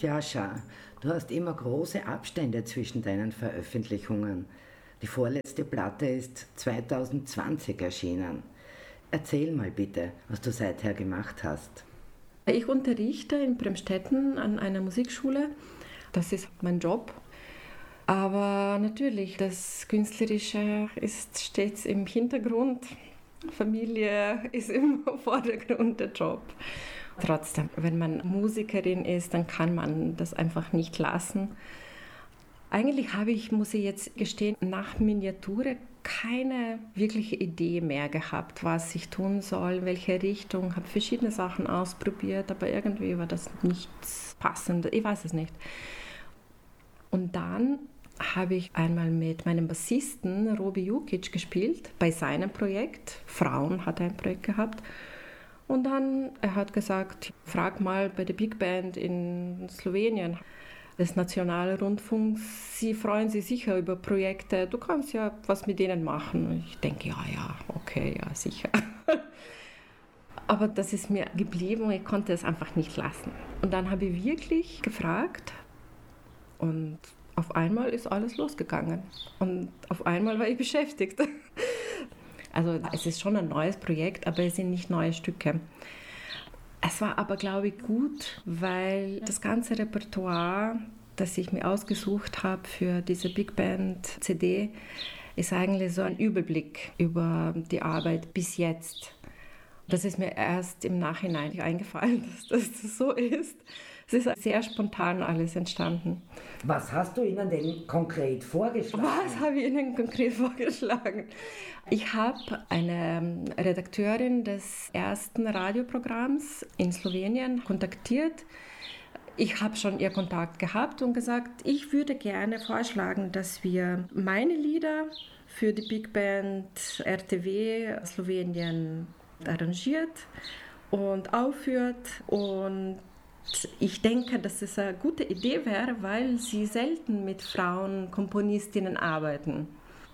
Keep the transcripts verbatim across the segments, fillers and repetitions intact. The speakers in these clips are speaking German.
Jascha, du hast immer große Abstände zwischen deinen Veröffentlichungen. Die vorletzte Platte ist zwanzig zwanzig erschienen. Erzähl mal bitte, was du seither gemacht hast. Ich unterrichte in Bremstetten an einer Musikschule. Das ist mein Job. Aber natürlich, das Künstlerische ist stets im Hintergrund. Familie ist im Vordergrund, der Job. Trotzdem, wenn man Musikerin ist, dann kann man das einfach nicht lassen. Eigentlich habe ich, muss ich jetzt gestehen, nach Miniature keine wirkliche Idee mehr gehabt, was ich tun soll, welche Richtung. Ich habe verschiedene Sachen ausprobiert, aber irgendwie war das nichts Passendes. Ich weiß es nicht. Und dann habe ich einmal mit meinem Bassisten Robi Jukic gespielt, bei seinem Projekt. Frauen hat er ein Projekt gehabt. Und dann, er hat gesagt, frag mal bei der Big Band in Slowenien, des Nationalrundfunks, sie freuen sich sicher über Projekte, du kannst ja was mit denen machen. Und ich denke, ja, ja, okay, ja, sicher. Aber das ist mir geblieben und ich konnte es einfach nicht lassen. Und dann habe ich wirklich gefragt und auf einmal ist alles losgegangen. Und auf einmal war ich beschäftigt. Also es ist schon ein neues Projekt, aber es sind nicht neue Stücke. Es war aber, glaube ich, gut, weil das ganze Repertoire, das ich mir ausgesucht habe für diese Big Band C D, ist eigentlich so ein Überblick über die Arbeit bis jetzt. Das ist mir erst im Nachhinein eingefallen, dass das so ist. Es ist sehr spontan alles entstanden. Was hast du ihnen denn konkret vorgeschlagen? Was habe ich ihnen konkret vorgeschlagen? Ich habe eine Redakteurin des ersten Radioprogramms in Slowenien kontaktiert. Ich habe schon ihr Kontakt gehabt und gesagt, ich würde gerne vorschlagen, dass wir meine Lieder für die Big Band R T W Slowenien arrangiert und aufführt. Und ich denke, dass es eine gute Idee wäre, weil sie selten mit Frauen Komponistinnen arbeiten.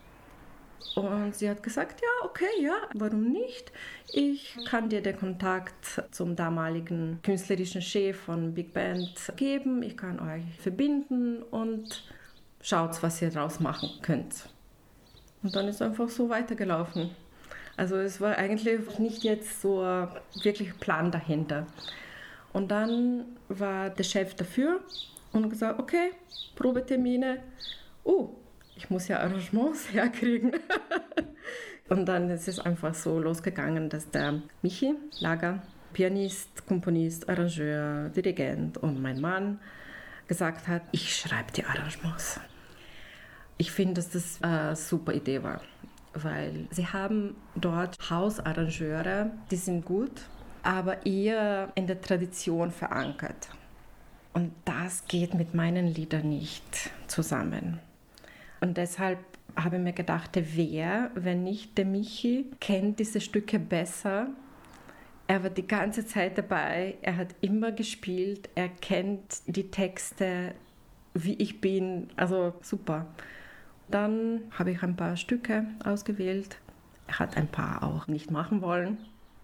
Und sie hat gesagt, ja, okay, ja, warum nicht? Ich kann dir den Kontakt zum damaligen künstlerischen Chef von Big Band geben. Ich kann euch verbinden und schaut, was ihr daraus machen könnt. Und dann ist es einfach so weitergelaufen. Also es war eigentlich nicht jetzt so wirklich ein Plan dahinter. Und dann war der Chef dafür und hat gesagt, okay, Probetermine. Oh, ich muss ja Arrangements herkriegen. Und dann ist es einfach so losgegangen, dass der Michi Lager, Pianist, Komponist, Arrangeur, Dirigent und mein Mann gesagt hat, ich schreibe die Arrangements. Ich finde, dass das eine super Idee war, weil sie haben dort Hausarrangeure, die sind gut, aber eher in der Tradition verankert. Und das geht mit meinen Liedern nicht zusammen. Und deshalb habe ich mir gedacht, wer, wenn nicht der Michi, kennt diese Stücke besser. Er war die ganze Zeit dabei, er hat immer gespielt, er kennt die Texte, wie ich bin, also super. Dann habe ich ein paar Stücke ausgewählt. Er hat ein paar auch nicht machen wollen.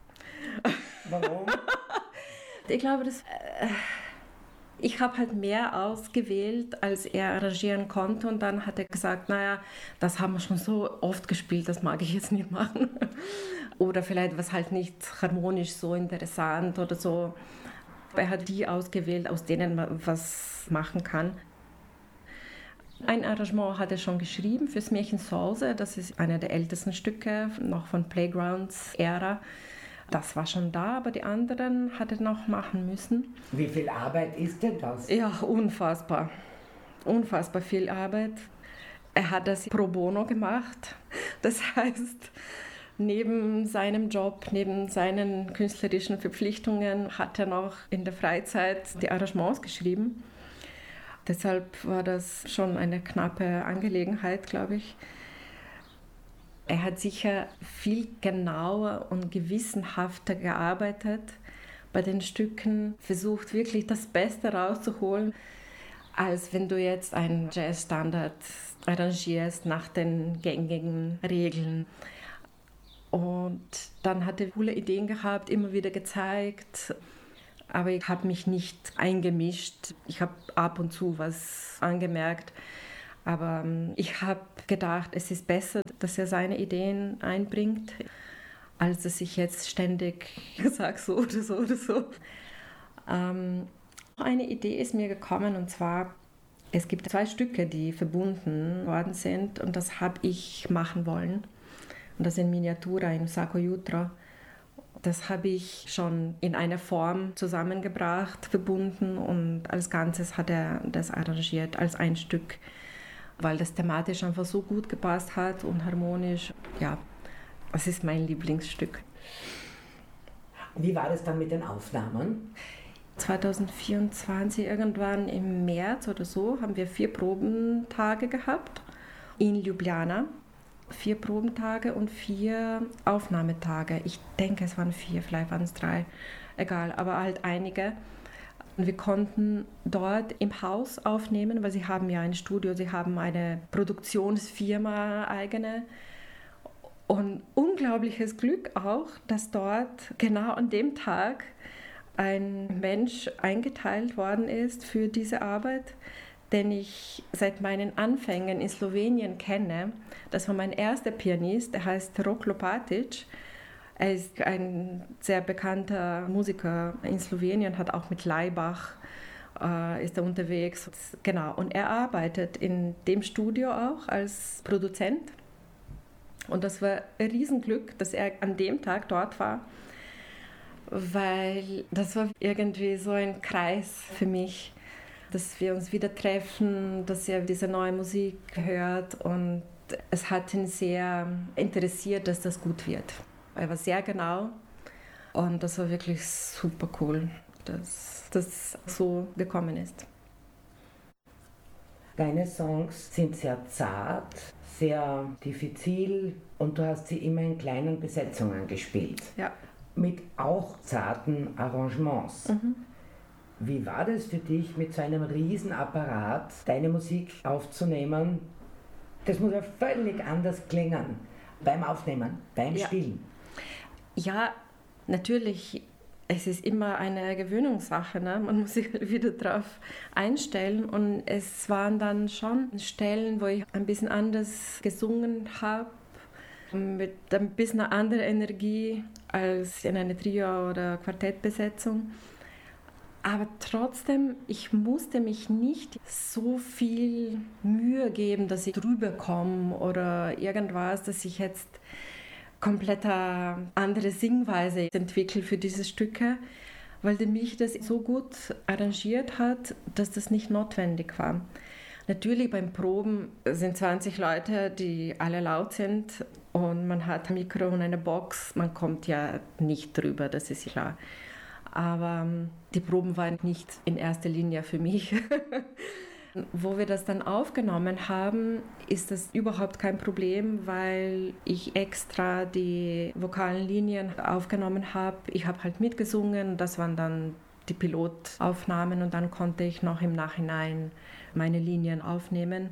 Warum? Ich glaube, das, äh, ich habe halt mehr ausgewählt, als er arrangieren konnte. Und dann hat er gesagt, naja, das haben wir schon so oft gespielt, das mag ich jetzt nicht machen. Oder vielleicht was halt nicht harmonisch so interessant oder so. Er hat die ausgewählt, aus denen man was machen kann. Ein Arrangement hat er schon geschrieben fürs Märchen Sause. Das ist einer der ältesten Stücke, noch von Playgrounds Ära. Das war schon da, aber die anderen hat er noch machen müssen. Wie viel Arbeit ist denn das? Ja, unfassbar. Unfassbar viel Arbeit. Er hat das pro bono gemacht. Das heißt, neben seinem Job, neben seinen künstlerischen Verpflichtungen hat er noch in der Freizeit die Arrangements geschrieben. Deshalb war das schon eine knappe Angelegenheit, glaube ich. Er hat sicher viel genauer und gewissenhafter gearbeitet bei den Stücken, versucht wirklich das Beste rauszuholen, als wenn du jetzt einen Jazzstandard arrangierst nach den gängigen Regeln. Und dann hat er coole Ideen gehabt, immer wieder gezeigt. aber ich habe mich nicht eingemischt. Ich habe ab und zu was angemerkt, aber ähm, ich habe gedacht, es ist besser, dass er seine Ideen einbringt, als dass ich jetzt ständig sage, so oder so oder so. Ähm, eine Idee ist mir gekommen, und zwar, es gibt zwei Stücke, die verbunden worden sind, und das habe ich machen wollen. Und das sind Miniatura in Sacco Jutro. Das habe ich schon in einer Form zusammengebracht, verbunden, und als Ganzes hat er das arrangiert als ein Stück, weil das thematisch einfach so gut gepasst hat und harmonisch. Ja, das ist mein Lieblingsstück. Wie war das dann mit den Aufnahmen? zwanzig vierundzwanzig, irgendwann im März oder so, haben wir vier Probentage gehabt in Ljubljana. Vier Probentage und vier Aufnahmetage. Ich denke, es waren vier, vielleicht waren es drei, egal, aber halt einige. Und wir konnten dort im Haus aufnehmen, weil sie haben ja ein Studio, sie haben eine Produktionsfirma eigene. Und unglaubliches Glück auch, dass dort genau an dem Tag ein Mensch eingeteilt worden ist für diese Arbeit, den ich seit meinen Anfängen in Slowenien kenne. Das war mein erster Pianist, der heißt Rok Lopatic. Er ist ein sehr bekannter Musiker in Slowenien, hat auch mit Laibach äh, ist er unterwegs. Genau, und er arbeitet in dem Studio auch als Produzent. Und das war ein Riesenglück, dass er an dem Tag dort war, weil das war irgendwie so ein Kreis für mich, dass wir uns wieder treffen, dass er diese neue Musik hört, und es hat ihn sehr interessiert, dass das gut wird. Er war sehr genau, und das war wirklich super cool, dass das so gekommen ist. Deine Songs sind sehr zart, sehr diffizil, und du hast sie immer in kleinen Besetzungen gespielt. Ja. Mit auch zarten Arrangements. Mhm. Wie war das für dich, mit so einem Riesenapparat deine Musik aufzunehmen? Das muss ja völlig anders klingen beim Aufnehmen, beim Ja. Spielen. Ja, natürlich, es ist immer eine Gewöhnungssache, ne? Man muss sich wieder darauf einstellen, und es waren dann schon Stellen, wo ich ein bisschen anders gesungen habe, mit ein bisschen einer anderen Energie als in einer Trio- oder Quartettbesetzung. Aber trotzdem, ich musste mich nicht so viel Mühe geben, dass ich drüber komme oder irgendwas, dass ich jetzt komplett andere Singweise entwickle für diese Stücke, weil der mich das so gut arrangiert hat, dass das nicht notwendig war. Natürlich beim Proben sind zwanzig Leute, die alle laut sind, und man hat ein Mikro und eine Box, man kommt ja nicht drüber, das ist klar. Aber die Proben waren nicht in erster Linie für mich. Wo wir das dann aufgenommen haben, ist das überhaupt kein Problem, weil ich extra die vokalen Linien aufgenommen habe. Ich habe halt mitgesungen, das waren dann die Pilotaufnahmen, und dann konnte ich noch im Nachhinein meine Linien aufnehmen.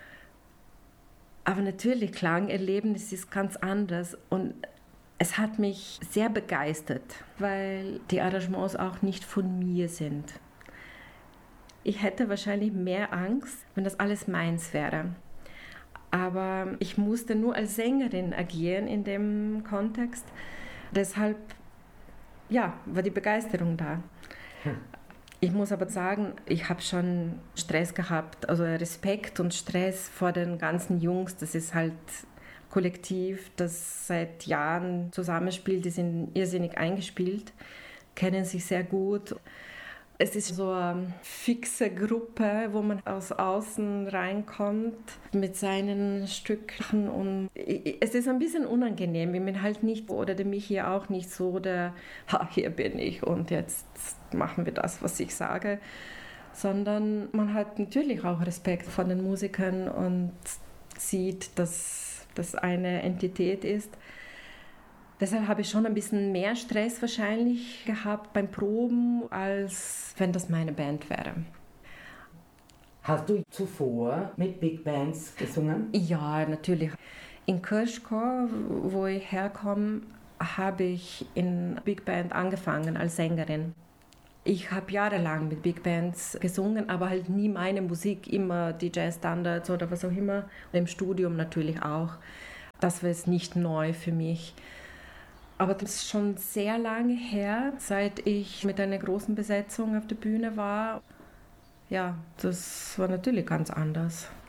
Aber natürlich, Klangerlebnis ist ganz anders, und es hat mich sehr begeistert, weil die Arrangements auch nicht von mir sind. Ich hätte wahrscheinlich mehr Angst, wenn das alles meins wäre. Aber ich musste nur als Sängerin agieren in dem Kontext. Deshalb, ja, war die Begeisterung da. Hm. Ich muss aber sagen, ich habe schon Stress gehabt, also Respekt und Stress vor den ganzen Jungs. Das ist halt Kollektiv, das seit Jahren zusammenspielt, die sind irrsinnig eingespielt, kennen sich sehr gut. Es ist so eine fixe Gruppe, wo man aus außen reinkommt mit seinen Stücken, und es ist ein bisschen unangenehm. Ich bin halt nicht, oder der Michi auch nicht so, der, ha, hier bin ich und jetzt machen wir das, was ich sage, sondern man hat natürlich auch Respekt vor den Musikern und sieht, dass das eine Entität ist. Deshalb habe ich schon ein bisschen mehr Stress wahrscheinlich gehabt beim Proben, als wenn das meine Band wäre. Hast du zuvor mit Big Bands gesungen? Ja, natürlich. In Krško, wo ich herkomme, habe ich in Big Band angefangen als Sängerin. Ich habe jahrelang mit Big Bands gesungen, aber halt nie meine Musik, immer die Jazzstandards oder was auch immer. Im Studium natürlich auch. Das war jetzt nicht neu für mich. Aber das ist schon sehr lange her, seit ich mit einer großen Besetzung auf der Bühne war. Ja, das war natürlich ganz anders.